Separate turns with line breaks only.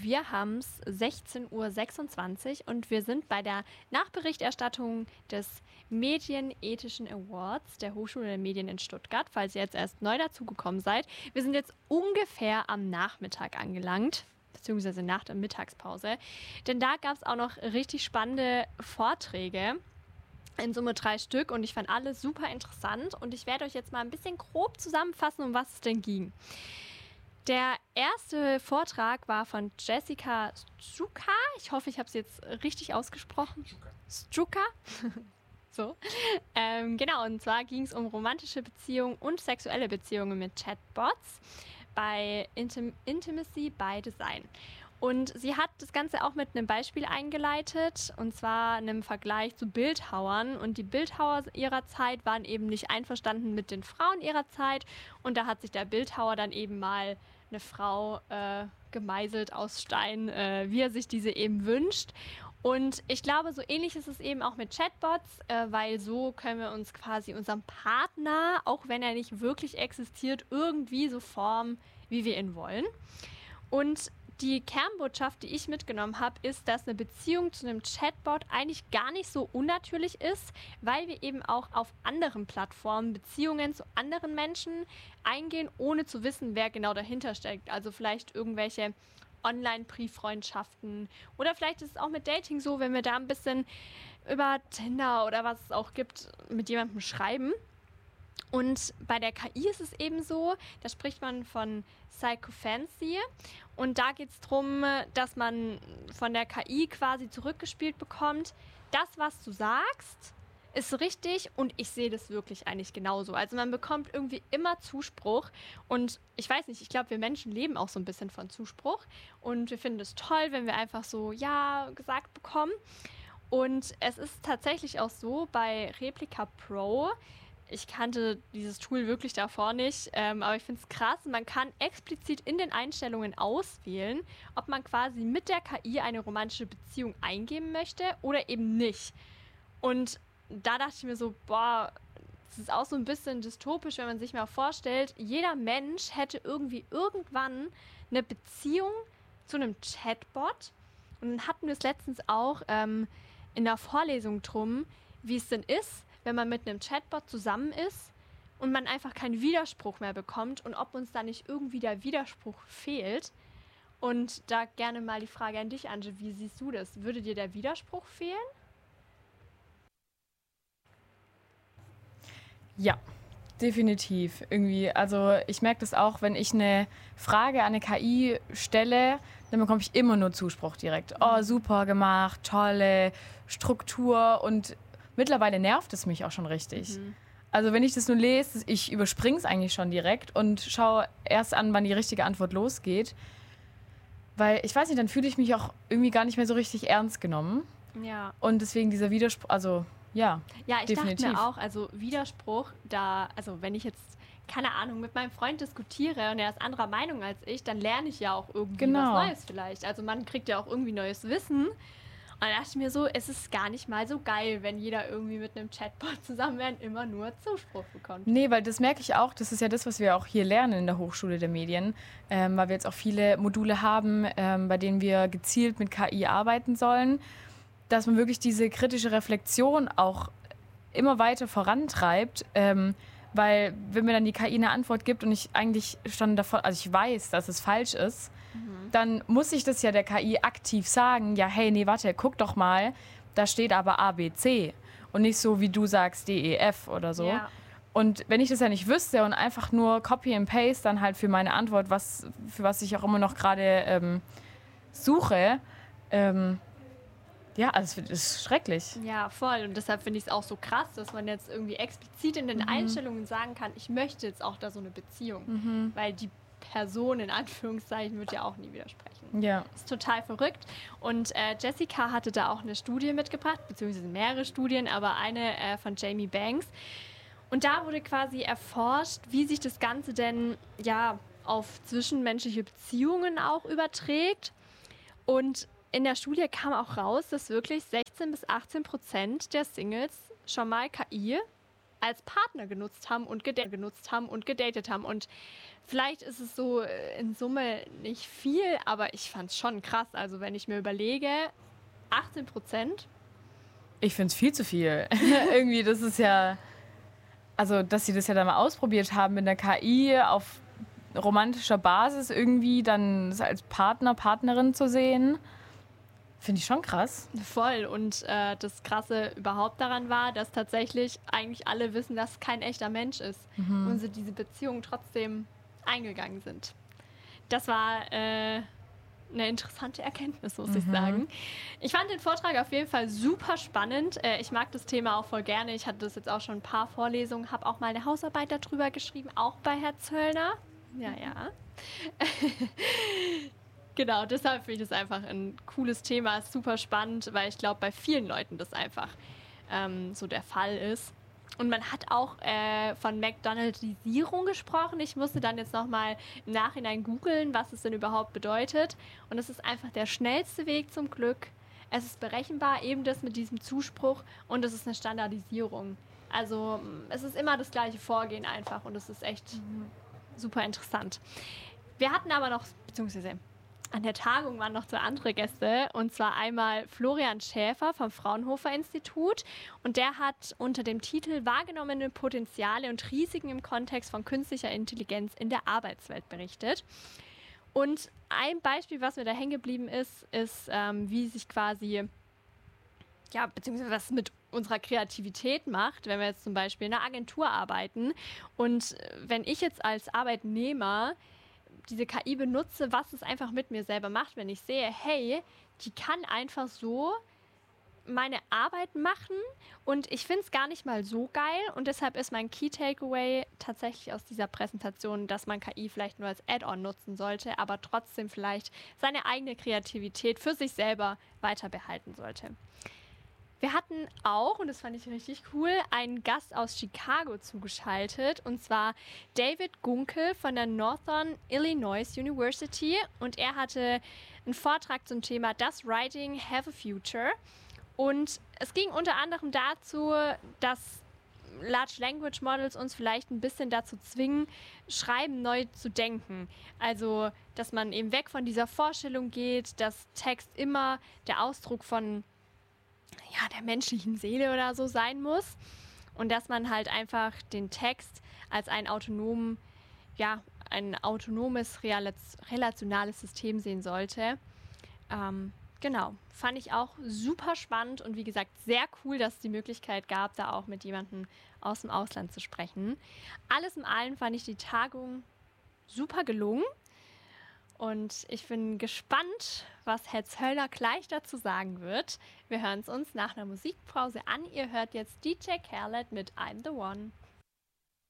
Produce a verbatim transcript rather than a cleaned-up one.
wir haben es sechzehn Uhr sechsundzwanzig und wir sind bei der Nachberichterstattung des Medienethischen Awards der Hochschule der Medien in Stuttgart, falls ihr jetzt erst neu dazugekommen seid. Wir sind jetzt ungefähr am Nachmittag angelangt, beziehungsweise nach der Mittagspause, denn da gab es auch noch richtig spannende Vorträge. In Summe drei Stück und ich fand alles super interessant und ich werde euch jetzt mal ein bisschen grob zusammenfassen, um was es denn ging. Der erste Vortrag war von Jessica Struka. Ich hoffe, ich habe es jetzt richtig ausgesprochen. Struka. So. Ähm, genau, und zwar ging es um romantische Beziehungen und sexuelle Beziehungen mit Chatbots bei Intim- Intimacy by Design. Und sie hat das Ganze auch mit einem Beispiel eingeleitet, und zwar einem Vergleich zu Bildhauern. Und die Bildhauer ihrer Zeit waren eben nicht einverstanden mit den Frauen ihrer Zeit. Und da hat sich der Bildhauer dann eben mal eine Frau äh, gemeißelt aus Stein, äh, wie er sich diese eben wünscht. Und ich glaube, so ähnlich ist es eben auch mit Chatbots, äh, weil so können wir uns quasi unserem Partner, auch wenn er nicht wirklich existiert, irgendwie so formen, wie wir ihn wollen. Und die Kernbotschaft, die ich mitgenommen habe, ist, dass eine Beziehung zu einem Chatbot eigentlich gar nicht so unnatürlich ist, weil wir eben auch auf anderen Plattformen Beziehungen zu anderen Menschen eingehen, ohne zu wissen, wer genau dahinter steckt. Also vielleicht irgendwelche Online-Brieffreundschaften oder vielleicht ist es auch mit Dating so, wenn wir da ein bisschen über Tinder oder was es auch gibt, mit jemandem schreiben. Und bei der K I ist es eben so, da spricht man von Psychophancy und da geht es darum, dass man von der K I quasi zurückgespielt bekommt, das, was du sagst, ist richtig und ich sehe das wirklich eigentlich genauso. Also man bekommt irgendwie immer Zuspruch und ich weiß nicht, ich glaube, wir Menschen leben auch so ein bisschen von Zuspruch und wir finden es toll, wenn wir einfach so Ja gesagt bekommen. Und es ist tatsächlich auch so bei Replika Pro, ich kannte dieses Tool wirklich davor nicht, ähm, aber ich finde es krass. Man kann explizit in den Einstellungen auswählen, ob man quasi mit der K I eine romantische Beziehung eingehen möchte oder eben nicht. Und da dachte ich mir so, boah, das ist auch so ein bisschen dystopisch, wenn man sich mal vorstellt, jeder Mensch hätte irgendwie irgendwann eine Beziehung zu einem Chatbot. Und dann hatten wir es letztens auch ähm, in der Vorlesung drum, wie es denn ist, wenn man mit einem Chatbot zusammen ist und man einfach keinen Widerspruch mehr bekommt und ob uns da nicht irgendwie der Widerspruch fehlt. Und da gerne mal die Frage an dich, Anje, wie siehst du das? Würde dir der Widerspruch fehlen?
Ja, definitiv. Irgendwie, also ich merke das auch, wenn ich eine Frage an eine K I stelle, dann bekomme ich immer nur Zuspruch direkt. Oh, super gemacht, tolle Struktur und mittlerweile nervt es mich auch schon richtig. Mhm. Also wenn ich das nur lese, ich überspringe es eigentlich schon direkt und schaue erst an, wann die richtige Antwort losgeht. Weil ich weiß nicht, dann fühle ich mich auch irgendwie gar nicht mehr so richtig ernst genommen.
Ja.
Und deswegen dieser Widerspruch, also ja,
Ja, ich
definitiv.
dachte mir auch, also Widerspruch, da, also wenn ich jetzt, keine Ahnung, mit meinem Freund diskutiere und er ist anderer Meinung als ich, dann lerne ich ja auch irgendwie
genau.
was Neues vielleicht. Also man kriegt ja auch irgendwie neues Wissen. Und da dachte ich mir so, es ist gar nicht mal so geil, wenn jeder irgendwie mit einem Chatbot zusammen wäre und immer nur Zuspruch bekommt.
Nee, weil das merke ich auch, das ist ja das, was wir auch hier lernen in der Hochschule der Medien, ähm, weil wir jetzt auch viele Module haben, ähm, bei denen wir gezielt mit K I arbeiten sollen, dass man wirklich diese kritische Reflexion auch immer weiter vorantreibt, ähm, weil wenn mir dann die K I eine Antwort gibt und ich eigentlich schon davon, also ich weiß, dass es falsch ist, mhm. dann muss ich das ja der K I aktiv sagen, ja hey, nee, warte, guck doch mal, da steht aber A, B, C und nicht so, wie du sagst, D, E, F oder so. Ja. Und wenn ich das ja nicht wüsste und einfach nur Copy and Paste dann halt für meine Antwort, was, für was ich auch immer noch gerade ähm, suche, ähm, ja, also das ist schrecklich.
Ja, voll. Und deshalb finde ich es auch so krass, dass man jetzt irgendwie explizit in den mhm. Einstellungen sagen kann, ich möchte jetzt auch da so eine Beziehung. Mhm. Weil die Person in Anführungszeichen wird ja auch nie widersprechen.
Ja.
Ist total verrückt. Und äh, Jessica hatte da auch eine Studie mitgebracht, beziehungsweise mehrere Studien, aber eine äh, von Jamie Banks. Und da wurde quasi erforscht, wie sich das Ganze denn ja auf zwischenmenschliche Beziehungen auch überträgt. Und in der Studie kam auch raus, dass wirklich sechzehn bis achtzehn Prozent der Singles schon mal K I als Partner genutzt haben und geda- genutzt haben und gedatet haben. Und vielleicht ist es so in Summe nicht viel, aber ich fand es schon krass. Also wenn ich mir überlege, achtzehn Prozent.
Ich finde es viel zu viel. Irgendwie, das ist ja, also dass sie das ja dann mal ausprobiert haben mit der K I auf romantischer Basis irgendwie dann als Partner, Partnerin zu sehen, finde ich schon krass.
Voll. Und äh, das Krasse überhaupt daran war, dass tatsächlich eigentlich alle wissen, dass es kein echter Mensch ist. Mhm. Und sie diese Beziehung trotzdem eingegangen sind. Das war äh, eine interessante Erkenntnis, muss mhm. ich sagen. Ich fand den Vortrag auf jeden Fall super spannend. Äh, ich mag das Thema auch voll gerne. Ich hatte das jetzt auch schon ein paar Vorlesungen, habe auch mal eine Hausarbeit darüber geschrieben, auch bei Herr Zöllner. Ja, ja. Genau, deshalb finde ich das einfach ein cooles Thema, ist super spannend, weil ich glaube, bei vielen Leuten das einfach ähm, so der Fall ist. Und man hat auch äh, von McDonaldisierung gesprochen. Ich musste dann jetzt nochmal im Nachhinein googeln, was es denn überhaupt bedeutet. Und es ist einfach der schnellste Weg zum Glück. Es ist berechenbar, eben das mit diesem Zuspruch, und es ist eine Standardisierung. Also es ist immer das gleiche Vorgehen einfach, und es ist echt mhm. super interessant. Wir hatten aber noch, beziehungsweise an der Tagung waren noch zwei andere Gäste, und zwar einmal Florian Schäfer vom Fraunhofer Institut, und der hat unter dem Titel Wahrgenommene Potenziale und Risiken im Kontext von künstlicher Intelligenz in der Arbeitswelt berichtet. Und ein Beispiel, was mir da hängen geblieben ist, ist, ähm, wie sich quasi, ja, beziehungsweise was mit unserer Kreativität macht, wenn wir jetzt zum Beispiel in einer Agentur arbeiten, und wenn ich jetzt als Arbeitnehmer diese K I benutze, was es einfach mit mir selber macht, wenn ich sehe, hey, die kann einfach so meine Arbeit machen, und ich finde es gar nicht mal so geil, und deshalb ist mein Key Takeaway tatsächlich aus dieser Präsentation, dass man K I vielleicht nur als Add-on nutzen sollte, aber trotzdem vielleicht seine eigene Kreativität für sich selber weiter behalten sollte. Wir hatten auch, und das fand ich richtig cool, einen Gast aus Chicago zugeschaltet, und zwar David Gunkel von der Northern Illinois University, und er hatte einen Vortrag zum Thema Does Writing Have a Future? Und es ging unter anderem dazu, dass Large Language Models uns vielleicht ein bisschen dazu zwingen, Schreiben neu zu denken. Also, dass man eben weg von dieser Vorstellung geht, dass Text immer der Ausdruck von ja, der menschlichen Seele oder so sein muss, und dass man halt einfach den Text als ein autonom, ja, ein autonomes, relationales System sehen sollte. Ähm, genau, fand ich auch super spannend, und wie gesagt, sehr cool, dass es die Möglichkeit gab, da auch mit jemandem aus dem Ausland zu sprechen. Alles in allem fand ich die Tagung super gelungen. Und ich bin gespannt, was Herr Zöllner gleich dazu sagen wird. Wir hören es uns nach einer Musikpause an. Ihr hört jetzt D J Khaled mit I'm the One.